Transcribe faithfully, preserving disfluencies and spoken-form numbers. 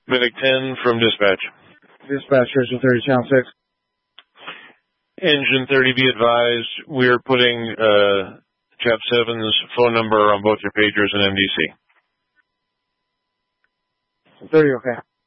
Medic ten from dispatch. Dispatch, Engine thirty, Channel six. Engine thirty, be advised, we're putting uh, Chap seven's phone number on both your pagers and M D C. thirty, okay.